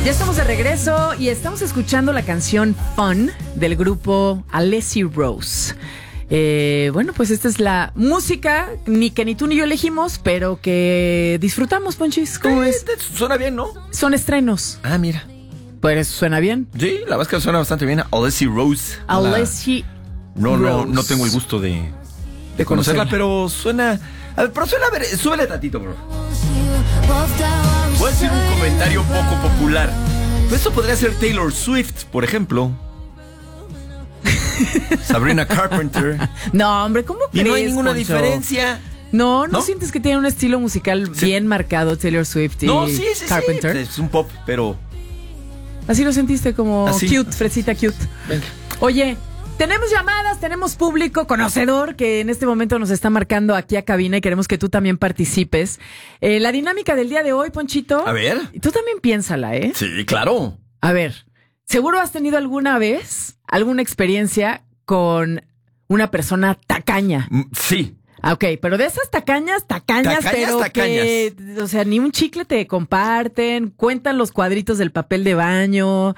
Ya estamos de regreso y estamos escuchando la canción Fun del grupo Alessi Rose. Bueno, pues esta es la música ni que ni tú ni yo elegimos, pero que disfrutamos, Ponchis. ¿Cómo es? Suena bien, ¿no? Son estrenos. Ah, mira. Pues suena bien. Sí, la verdad es que suena bastante bien. Alessi Rose. Alessi Rose. No tengo el gusto de conocerla, pero suena... A ver, pero suena, a ver, súbele tantito, bro. Voy a decir un comentario poco popular. Pues eso podría ser Taylor Swift, por ejemplo. Sabrina Carpenter. No, hombre, ¿cómo crees, Y no hay ninguna Poncho? diferencia. ¿No sientes que tiene un estilo musical bien marcado Taylor Swift y Carpenter? Sí, es un pop, pero... Así lo sentiste, como así. cute, fresita cute. Venga. Oye, tenemos llamadas, tenemos público conocedor que en este momento nos está marcando aquí a cabina y queremos que tú también participes. La dinámica del día de hoy, Ponchito. A ver. Tú también piénsala, ¿eh? Sí, claro. A ver, ¿seguro has tenido alguna vez alguna experiencia con una persona tacaña? Sí. Ah, ok, pero de esas tacañas, pero que, o sea, ni un chicle te comparten, cuentan los cuadritos del papel de baño,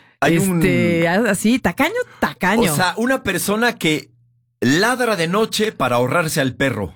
así, tacaño. O sea, una persona que ladra de noche para ahorrarse al perro.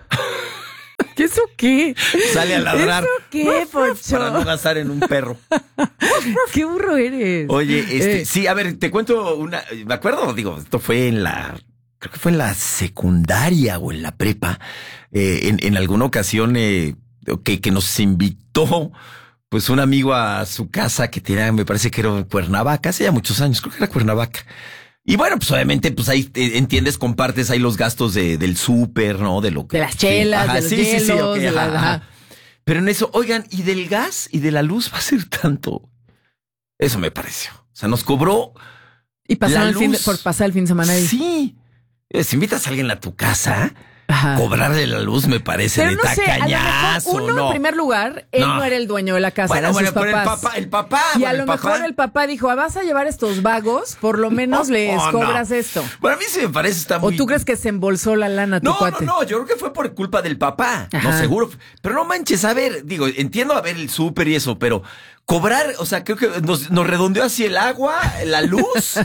¿Eso qué? Sale a ladrar. ¿Eso qué, Poncho? Para no gastar en un perro. ¿Qué burro eres? Oye, sí, a ver, te cuento una... Me acuerdo, digo, esto fue creo que fue en la secundaria o en la prepa. En alguna ocasión que nos invitó pues un amigo a su casa que tenía, me parece que era en Cuernavaca, hace ya muchos años, creo que era Cuernavaca. Y bueno, pues obviamente, pues ahí entiendes, compartes ahí los gastos del súper, ¿no? De lo que... De las chelas, de los hielos, okay, ajá. Pero en eso, oigan, y del gas y de la luz va a ser tanto. Eso me pareció. O sea, nos cobró... Y pasaron por pasar el fin de semana ahí. Sí. Si invitas a alguien a tu casa... Ajá. Cobrarle la luz me parece pero de tacañazo, a lo mejor en primer lugar, él no era el dueño de la casa, eran sus papás. Pero el papá. Y a lo mejor el papá dijo, vas a llevar estos vagos, por lo menos les cobras esto. Bueno, a mí sí me parece está muy... ¿O tú crees que se embolsó la lana tu cuate? No, yo creo que fue por culpa del papá. Ajá. No, seguro. Pero no manches, a ver, digo, entiendo a ver el súper y eso, pero cobrar, o sea, creo que nos redondeó así el agua, la luz...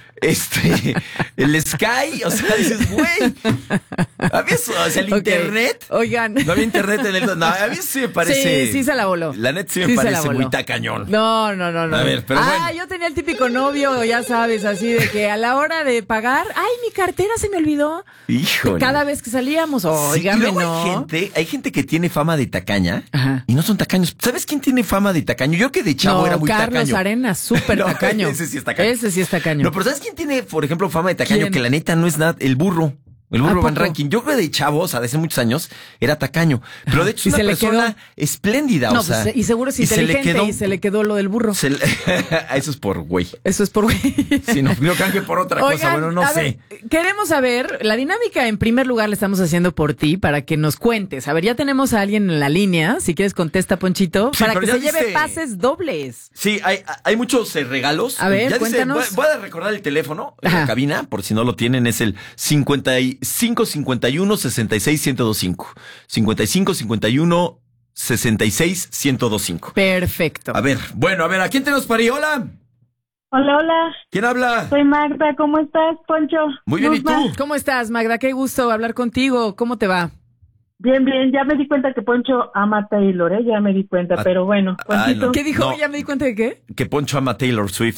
el Sky, o sea, dices, güey, ¿había eso? O sea, el internet. Oigan. No había internet en el... No, a mí sí me parece... Sí se la voló. La net sí me parece muy tacañón. No. A ver, pero bueno. Yo tenía el típico novio, ya sabes, así de que a la hora de pagar, mi cartera se me olvidó. Híjole. Cada vez que salíamos, oígame, sí, no. Hay gente que tiene fama de tacaña. Ajá. Y no son tacaños. ¿Sabes quién tiene fama de tacaño? Yo que de chavo era muy tacaño. Carlos Arenas, súper tacaño. Ese sí es tacaño. No, pero ¿sabes quién tiene, por ejemplo, fama de tacaño? ¿Quién? Que la neta no es nada, el burro. El burro Van Ranking. Yo creo que de chavos, o sea, de hace muchos años, era tacaño. Pero de hecho es una persona espléndida, o sea. Pues, y seguro es inteligente y se le quedó lo del burro. Eso es por güey. Sí, no cambie por otra cosa, bueno, no sé. Queremos saber, la dinámica en primer lugar la estamos haciendo por ti, para que nos cuentes. A ver, ya tenemos a alguien en la línea, si quieres contesta, Ponchito, para que se lleve pases dobles. Sí, hay muchos regalos. A ver, cuéntanos. Voy a recordar el teléfono en la cabina, por si no lo tienen, es el 5551 66 1025. 55 51 66 1025. Perfecto. A ver, ¿a quién tenemos para ahí? Hola. Hola. ¿Quién habla? Soy Magda, ¿cómo estás, Poncho? Muy bien, ¿y tú? ¿Cómo estás, Magda? Qué gusto hablar contigo. ¿Cómo te va? Bien, ya me di cuenta que Poncho ama a Taylor, ya me di cuenta, pero bueno, Ponchito. No. ¿Qué dijo? ¿Ya me di cuenta de qué? Que Poncho ama a Taylor Swift.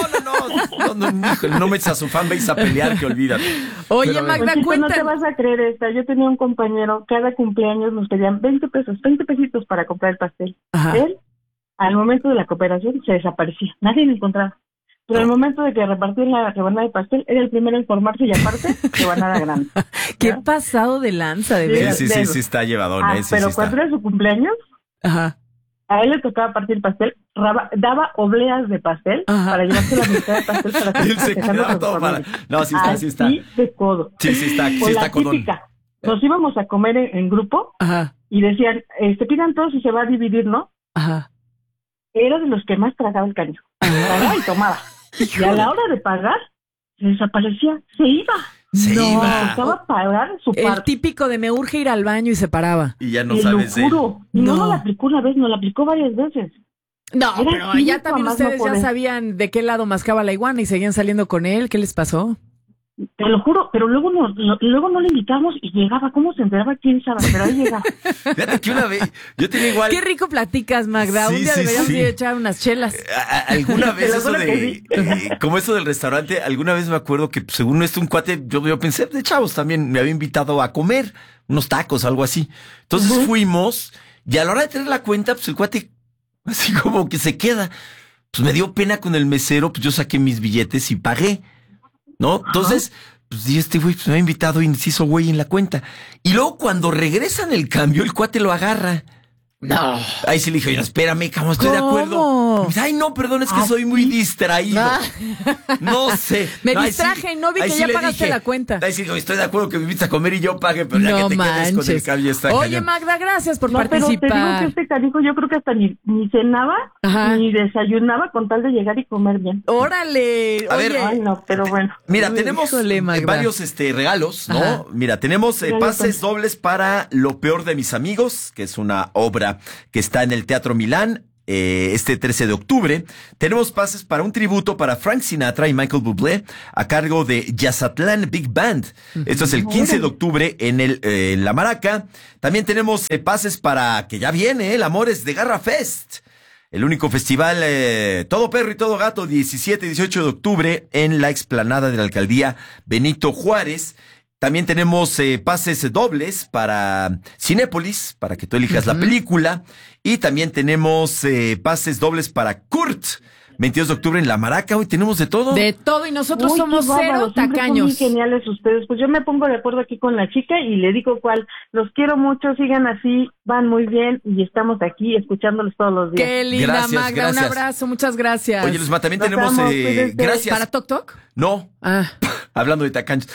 No, me echa a su fanbase a pelear, que olvídate. Oye, pero, Magda, cuéntame. No te vas a creer esta, yo tenía un compañero, cada cumpleaños nos pedían 20 pesitos para comprar el pastel. Ajá. Él, al momento de la cooperación, se desaparecía, nadie lo encontraba. Pero al momento de que repartían la rebanada de pastel, era el primero en formarse y aparte, rebanada grande. Qué pasado de lanza, de verdad. Sí, está llevadón. Pero cuando era su cumpleaños, ajá, a él le tocaba partir pastel, daba obleas de pastel, ajá, para llevarse la mitad de pastel para que él se quedaba todo para... No, sí está. Así de codo. Sí está codón. Típica. Nos íbamos a comer en grupo, ajá, y decían, pidan todos y se va a dividir, ¿no? Ajá. Era de los que más tragaba el caño. Tragaba y tomaba. Y a la hora de pagar, se desaparecía, se iba. Estaba pagar su parte. El típico de me urge ir al baño y se paraba. Y ya no sabes. Lo juro. Y no la aplicó una vez, no la aplicó varias veces. No, pero ya también ustedes ya sabían de qué lado mascaba la iguana y seguían saliendo con él. ¿Qué les pasó? Te lo juro, pero luego no le invitamos y llegaba. ¿Cómo se enteraba? ¿Quién sabe? Pero ahí llegaba. Fíjate que una vez, yo tenía igual... Qué rico platicas, Magda. Un día deberíamos ir a echar unas chelas. Alguna vez eso de... como eso del restaurante, alguna vez me acuerdo que según esto un cuate, yo pensé, de chavos también, me había invitado a comer unos tacos, algo así. Entonces fuimos y a la hora de tener la cuenta, pues el cuate así como que se queda. Pues me dio pena con el mesero, pues yo saqué mis billetes y pagué. ¿No? Entonces, pues y este güey pues, me ha invitado y se hizo güey en la cuenta. Y luego cuando regresan el cambio, el cuate lo agarra. No. Ahí sí le dije, oye, espérame, ¿cómo estoy de acuerdo? Dice, ay, no, perdón, es que soy muy distraído. No sé. Me distraje, no vi que ya pagaste la cuenta. Ahí sí digo, estoy de acuerdo que me invites a comer y yo pague, pero ya que te quedes con el cambio está Oye, cañón. Magda, gracias por participar. Pero te digo que este canijo yo creo que hasta ni cenaba, ni desayunaba con tal de llegar y comer bien. ¡Órale! A ver, ay, no, pero bueno. Mira, tenemos varios regalos, ¿no? Ajá. Mira, tenemos pases dobles para Lo peor de mis amigos, que es una obra que está en el Teatro Milán este 13 de octubre. Tenemos pases para un tributo para Frank Sinatra y Michael Bublé a cargo de Yazatlán Big Band. Esto es el 15 de octubre en La Maraca. También tenemos pases para, que ya viene, el Amores de Garra Fest. El único festival todo perro y todo gato, 17 y 18 de octubre en la explanada de la alcaldía Benito Juárez. También tenemos pases dobles para Cinépolis, para que tú elijas la película. Y también tenemos pases dobles para Kurt, 22 de octubre en La Maraca. Hoy tenemos de todo. De todo, y nosotros somos cero tacaños. Son muy geniales ustedes. Pues yo me pongo de acuerdo aquí con la chica y le digo cuál. Los quiero mucho, sigan así, van muy bien y estamos aquí escuchándolos todos los días. Qué linda, gracias, Magda, gracias. Un abrazo, muchas gracias. Oye, Luzma, también tenemos, gracias. ¿Para Toc Toc? No, hablando de tacaños.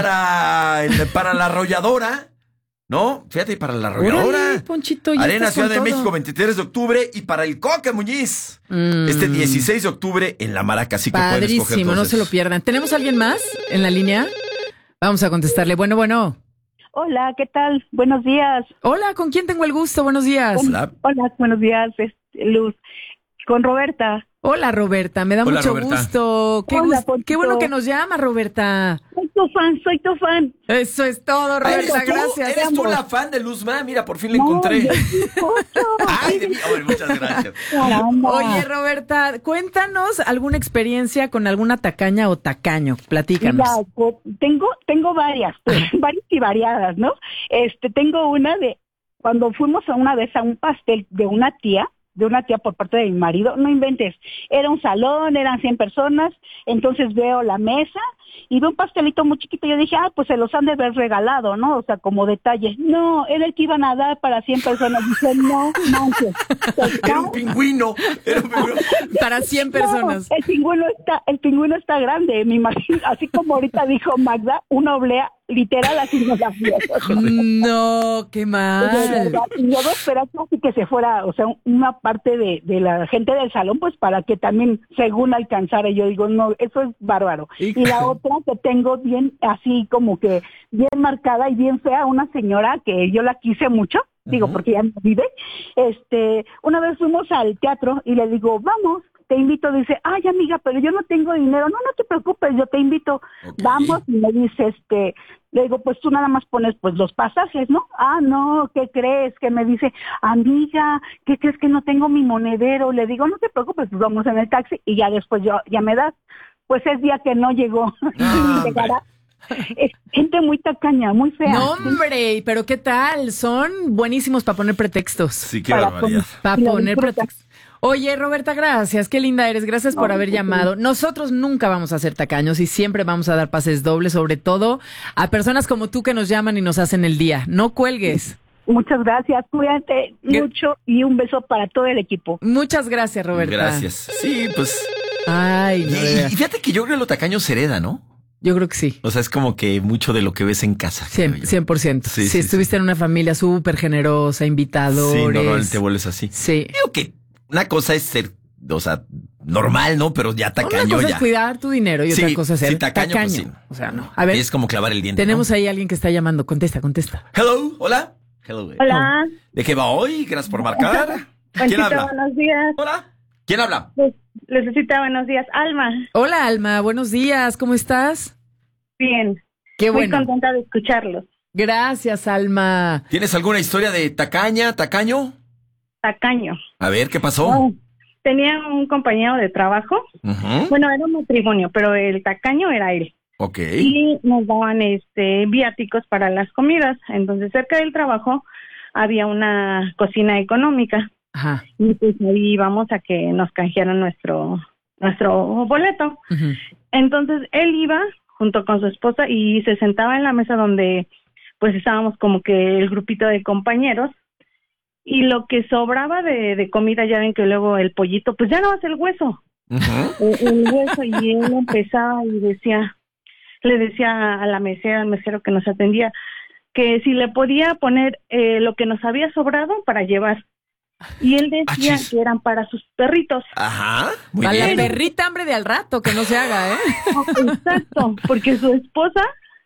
Para La Arrolladora, ¿no? Fíjate, para La Arrolladora. Órale, Ponchito, Arena Ciudad de México, 23 de octubre. Y para el Coca Muñiz, este 16 de octubre en La Maraca. Así que pueden escoger. Padrísimo, no se lo pierdan. ¿Tenemos a alguien más en la línea? Vamos a contestarle. Bueno. Hola, ¿qué tal? Buenos días. Hola, ¿con quién tengo el gusto? Buenos días. Hola, buenos días, Luz. Con Roberta. Hola, Roberta, me da mucho Roberta. Gusto. Qué bueno que nos llama, Roberta. Soy tu fan. Eso es todo, Roberta, gracias. ¿Eres tú la fan de Luzma? Mira, por fin la encontré. Ay, muchas gracias. Caramba. Oye, Roberta, cuéntanos alguna experiencia con alguna tacaña o tacaño. Platícanos. Mira, tengo varias y variadas, ¿no? Tengo una de cuando fuimos una vez a un pastel de una tía por parte de mi marido, no inventes, era un salón, eran 100 personas, entonces veo la mesa y veo un pastelito muy chiquito, yo dije, pues se los han de haber regalado, ¿no? O sea, como detalle. No, era el que iban a dar para 100 personas. Dije, no manches. Era un pingüino. Para 100 personas. No, el pingüino está grande, me imagino, así como ahorita dijo Magda, una oblea literal así no la No, qué mal. Y yo esperaba casi que se fuera, o sea, una parte de la gente del salón, pues para que también según alcanzara. Yo digo, no, eso es bárbaro. Y la otra que tengo bien, así como que bien marcada y bien fea, una señora que yo la quise mucho, digo, porque ya no vive. Una vez fuimos al teatro y le digo, vamos, te invito. Dice, ay, amiga, pero yo no tengo dinero. No te preocupes, yo te invito. Okay. Vamos, y me dice, le digo, pues tú nada más pones pues los pasajes, ¿no? Ah, no, ¿qué crees? Que me dice, amiga, ¿qué crees que no tengo mi monedero? Le digo, no te preocupes, pues vamos en el taxi y ya después ya me das. Pues es día que no llegó. Llegará. Es gente muy tacaña, muy fea. No, hombre, pero ¿qué tal? Son buenísimos para poner pretextos. Sí, qué barbaridad. Para poner pretextos. Oye, Roberta, gracias, qué linda eres, gracias por haber llamado. Nosotros nunca vamos a ser tacaños y siempre vamos a dar pases dobles, sobre todo a personas como tú que nos llaman y nos hacen el día. No cuelgues. Muchas gracias, cuídate mucho y un beso para todo el equipo. Muchas gracias, Roberta. Gracias. Sí, pues. Ay, no. Y fíjate que yo creo que lo tacaño se hereda, ¿no? Yo creo que sí. O sea, es como que mucho de lo que ves en casa. 100%. Sí, si estuviste en una familia súper generosa, invitadores. Sí, normalmente te vuelves así. Sí. Digo que una cosa es ser, o sea, normal, ¿no? Pero ya tacaño. Una cosa ya es cuidar tu dinero y otra cosa es ser tacaño. Pues sí. O sea, no. A ver. Es como clavar el diente. Tenemos ahí a alguien que está llamando. Contesta. Hello, hola. Hello. Hola. ¿De qué va hoy? Gracias por marcar. ¿Quién habla? Buenos días. Hola. ¿Quién habla? Necesita buenos días, Alma. Hola, Alma, buenos días, ¿cómo estás? Bien. Qué bueno. Muy contenta de escucharlos. Gracias, Alma. ¿Tienes alguna historia de tacaño? Tacaño. A ver, ¿qué pasó? Oh, tenía un compañero de trabajo. Bueno, era un matrimonio, pero el tacaño era él. Ok. Y nos daban viáticos para las comidas. Entonces, cerca del trabajo había una cocina económica. Ajá. Y pues ahí íbamos a que nos canjearan nuestro boleto. Entonces, él iba junto con su esposa y se sentaba en la mesa donde pues estábamos como que el grupito de compañeros, y lo que sobraba de comida, ya ven que luego el pollito, pues ya no es el hueso. El hueso, y él empezaba y le decía a la mesera, al mesero que nos atendía, que si le podía poner lo que nos había sobrado para llevar. Y él decía que eran para sus perritos. Ajá, muy para bien. La perrita hambre de al rato, que no se haga, ¿eh? Exacto, porque su esposa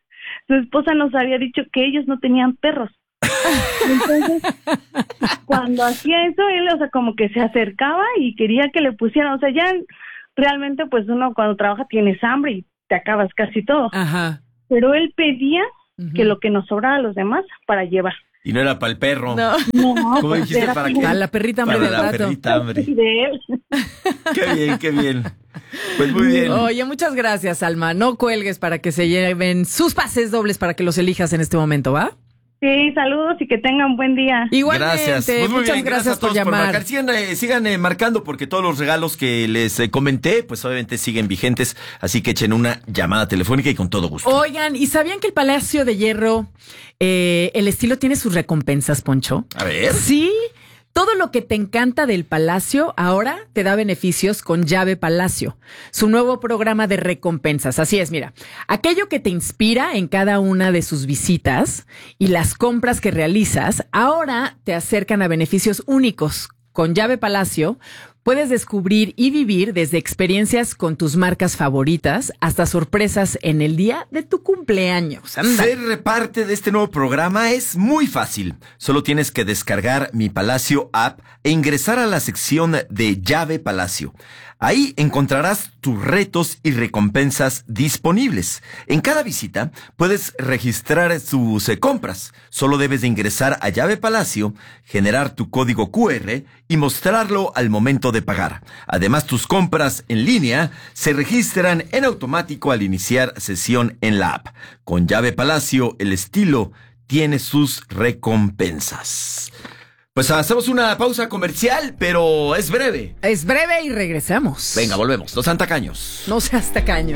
nos había dicho que ellos no tenían perros. Entonces, cuando hacía eso, él, o sea, como que se acercaba y quería que le pusieran, o sea, ya realmente pues uno cuando trabaja tienes hambre y te acabas casi todo. Ajá. Pero él pedía que lo que nos sobraba a los demás para llevar. Y no era para el perro. No. ¿Cómo dijiste? ¿Para qué? Para la perrita hambre del rato. Para la perrita hambre. De él. Qué bien. Pues muy bien. Oye, muchas gracias, Alma. No cuelgues para que se lleven sus pases dobles para que los elijas en este momento, ¿va? Sí, saludos y que tengan buen día. Igualmente, gracias. Pues muchas bien, gracias a todos por llamar. marcar. Sigan marcando, porque todos los regalos que les comenté, pues obviamente siguen vigentes, así que echen una llamada telefónica y con todo gusto. Oigan, ¿y sabían que el Palacio de Hierro, el estilo tiene sus recompensas, Poncho? A ver. Sí. Todo lo que te encanta del Palacio ahora te da beneficios con Llave Palacio, su nuevo programa de recompensas. Así es, mira, aquello que te inspira en cada una de sus visitas y las compras que realizas, ahora te acercan a beneficios únicos. Con Llave Palacio puedes descubrir y vivir desde experiencias con tus marcas favoritas hasta sorpresas en el día de tu cumpleaños. Anda. Ser parte de este nuevo programa es muy fácil. Solo tienes que descargar Mi Palacio app e ingresar a la sección de Llave Palacio. Ahí encontrarás tus retos y recompensas disponibles. En cada visita puedes registrar tus compras. Solo debes de ingresar a Llave Palacio, generar tu código QR y mostrarlo al momento de pagar. Además, tus compras en línea se registran en automático al iniciar sesión en la app. Con Llave Palacio, el estilo tiene sus recompensas. Pues hacemos una pausa comercial, pero es breve. Es breve y regresamos. Venga, volvemos. No sean tacaños. No seas tacaño.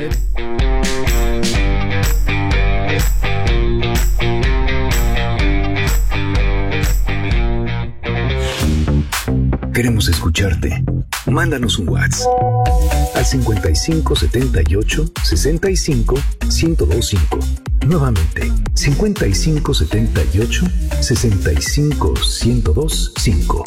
Queremos escucharte. Mándanos un WhatsApp al 55 78 65 1025. Nuevamente, 55 78 65 1025.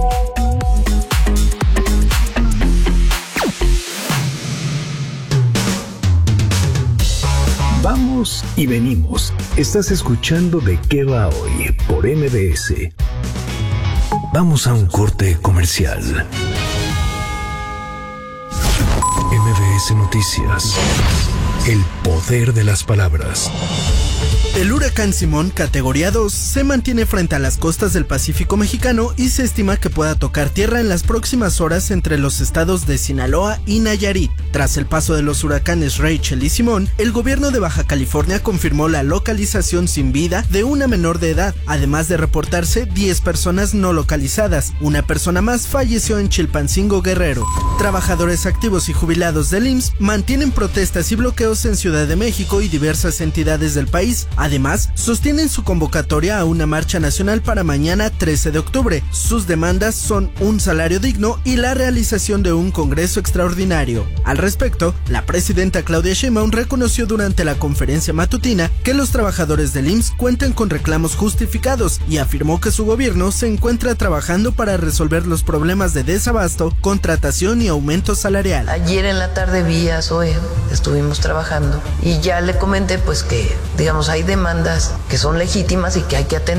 Vamos y venimos. Estás escuchando De Qué Va Hoy por MBS. Vamos a un corte comercial. MBS Noticias. El poder de las palabras. El huracán Simón, categoría 2, se mantiene frente a las costas del Pacífico mexicano y se estima que pueda tocar tierra en las próximas horas entre los estados de Sinaloa y Nayarit. Tras el paso de los huracanes Rachel y Simón, el gobierno de Baja California confirmó la localización sin vida de una menor de edad, además de reportarse 10 personas no localizadas. Una persona más falleció en Chilpancingo, Guerrero. Trabajadores activos y jubilados del IMSS mantienen protestas y bloqueos en Ciudad de México y diversas entidades del país. Además, sostienen su convocatoria a una marcha nacional para mañana 13 de octubre. Sus demandas son un salario digno y la realización de un congreso extraordinario. Al respecto, la presidenta Claudia Sheinbaum reconoció durante la conferencia matutina que los trabajadores del IMSS cuentan con reclamos justificados y afirmó que su gobierno se encuentra trabajando para resolver los problemas de desabasto, contratación y aumento salarial. Ayer en la tarde vía SOE estuvimos trabajando y ya le comenté pues que, digamos, hay demandas que son legítimas y que hay que atender.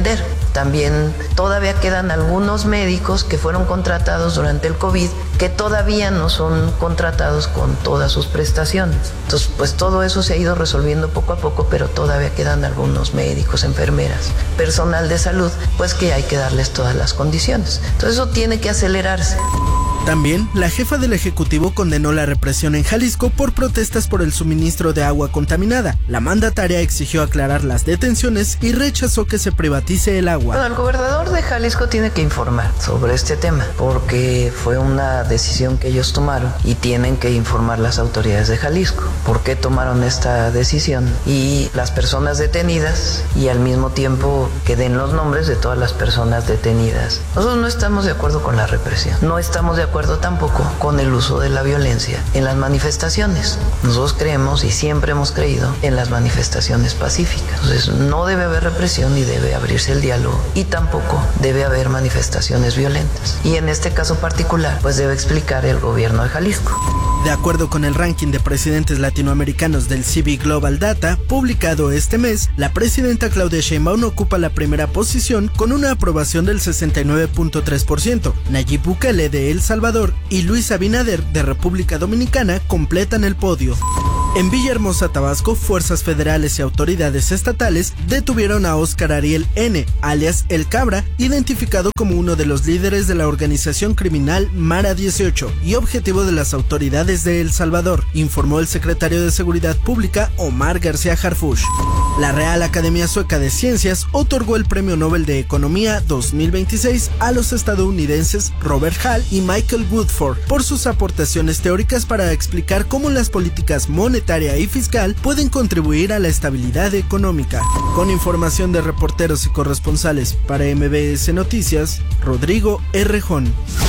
También todavía quedan algunos médicos que fueron contratados durante el COVID que todavía no son contratados con todas sus prestaciones. Entonces, pues todo eso se ha ido resolviendo poco a poco, pero todavía quedan algunos médicos, enfermeras, personal de salud, pues que hay que darles todas las condiciones. Entonces eso tiene que acelerarse. También, la jefa del Ejecutivo condenó la represión en Jalisco por protestas por el suministro de agua contaminada. La mandataria exigió aclarar las detenciones y rechazó que se privatice el agua. Bueno, el gobernador de Jalisco tiene que informar sobre este tema, porque fue una decisión que ellos tomaron y tienen que informar las autoridades de Jalisco por qué tomaron esta decisión y las personas detenidas, y al mismo tiempo que den los nombres de todas las personas detenidas. Nosotros no estamos de acuerdo con la represión, no estamos de acuerdo tampoco con el uso de la violencia en las manifestaciones. Nosotros creemos y siempre hemos creído en las manifestaciones pacíficas. Entonces no debe haber represión y debe abrirse el diálogo, y tampoco debe haber manifestaciones violentas. Y en este caso particular, pues debe explicar el gobierno de Jalisco. De acuerdo con el ranking de presidentes latinoamericanos del CB Global Data, publicado este mes, la presidenta Claudia Sheinbaum ocupa la primera posición con una aprobación del 69.3%. Nayib Bukele de El Salvador y Luis Abinader de República Dominicana completan el podio. En Villahermosa, Tabasco, fuerzas federales y autoridades estatales detuvieron a Óscar Ariel N., alias El Cabra, identificado como uno de los líderes de la organización criminal Mara 18 y objetivo de las autoridades de El Salvador, informó el secretario de Seguridad Pública Omar García Harfuch. La Real Academia Sueca de Ciencias otorgó el Premio Nobel de Economía 2026 a los estadounidenses Robert Hall y Michael Woodford por sus aportaciones teóricas para explicar cómo las políticas monetarias y fiscal pueden contribuir a la estabilidad económica. Con información de reporteros y corresponsales para MBS Noticias, Rodrigo Errejón.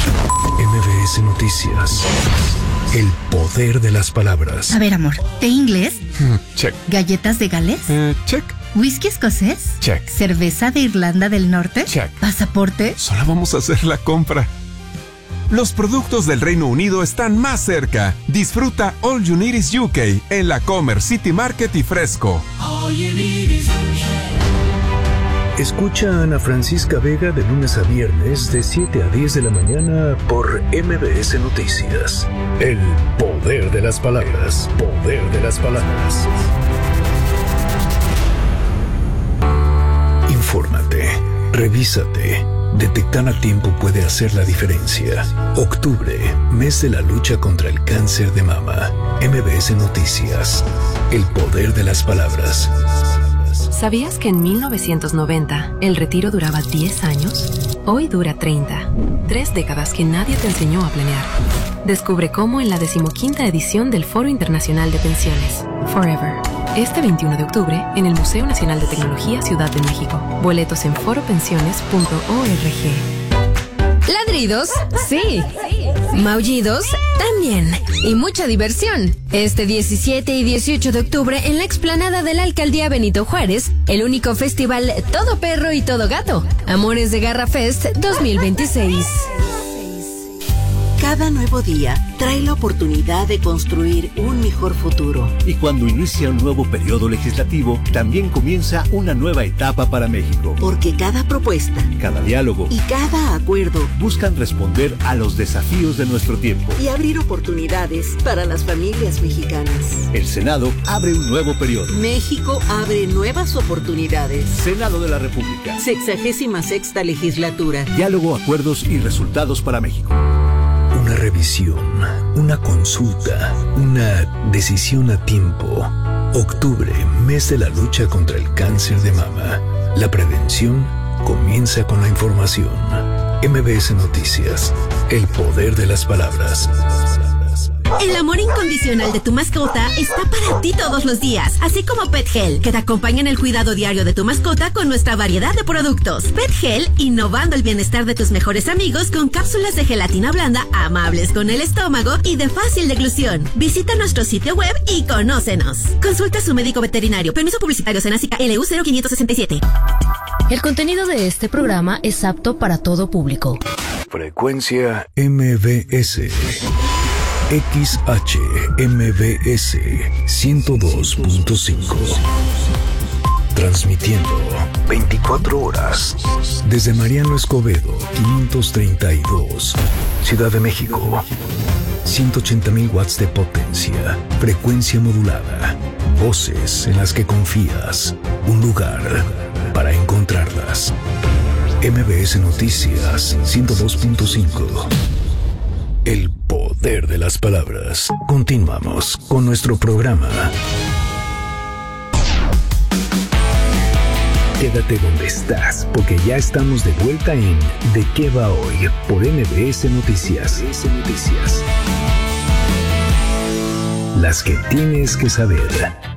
MBS Noticias. El poder de las palabras. A ver, amor, ¿té inglés? Check. ¿Galletas de Gales? Check. ¿Whisky escocés? Check. ¿Cerveza de Irlanda del Norte? Check. ¿Pasaporte? Solo vamos a hacer la compra. Los productos del Reino Unido están más cerca. Disfruta All You Need Is UK en la Commerce City Market y Fresco. Escucha a Ana Francisca Vega de lunes a viernes de 7 a 10 de la mañana por MBS Noticias. El poder de las palabras. Poder de las palabras. Infórmate. Revísate. Detectar a tiempo puede hacer la diferencia. Octubre, mes de la lucha contra el cáncer de mama. MBS Noticias. El poder de las palabras. ¿Sabías que en 1990 el retiro duraba 10 años? Hoy dura 30. 3 décadas que nadie te enseñó a planear. Descubre cómo en la 15ª edición del Foro Internacional de Pensiones, Forever. Este 21 de octubre en el Museo Nacional de Tecnología Ciudad de México. Boletos en foropensiones.org. ¿Ladridos? Sí. ¿Maullidos? También. Y mucha diversión. Este 17 y 18 de octubre en la explanada de la Alcaldía Benito Juárez, el único festival Todo Perro y Todo Gato. Amores de Garra Fest 2026. Cada nuevo día trae la oportunidad de construir un mejor futuro. Y cuando inicia un nuevo periodo legislativo, también comienza una nueva etapa para México. Porque cada propuesta, cada diálogo y cada acuerdo buscan responder a los desafíos de nuestro tiempo y abrir oportunidades para las familias mexicanas. El Senado abre un nuevo periodo. México abre nuevas oportunidades. Senado de la República. 66ª legislatura. Diálogo, acuerdos y resultados para México. Una revisión, una consulta, una decisión a tiempo. Octubre, mes de la lucha contra el cáncer de mama. La prevención comienza con la información. MBS Noticias, el poder de las palabras. El amor incondicional de tu mascota está para ti todos los días, así como PetGel, que te acompaña en el cuidado diario de tu mascota con nuestra variedad de productos. PetGel, innovando el bienestar de tus mejores amigos con cápsulas de gelatina blanda, amables con el estómago y de fácil deglución. Visita nuestro sitio web y conócenos. Consulta a su médico veterinario. Permiso publicitario Senacica LU 0567. El contenido de este programa es apto para todo público. Frecuencia MBS. XHMBS 102.5. transmitiendo 24 horas desde Mariano Escobedo, 532, Ciudad de México. 180,000 watts de potencia, frecuencia modulada, voces en las que confías, un lugar para encontrarlas. MBS Noticias 102.5. El poder de las palabras. Continuamos con nuestro programa. Quédate donde estás, porque ya estamos de vuelta en ¿De qué va hoy? Por MBS Noticias. Las que tienes que saber.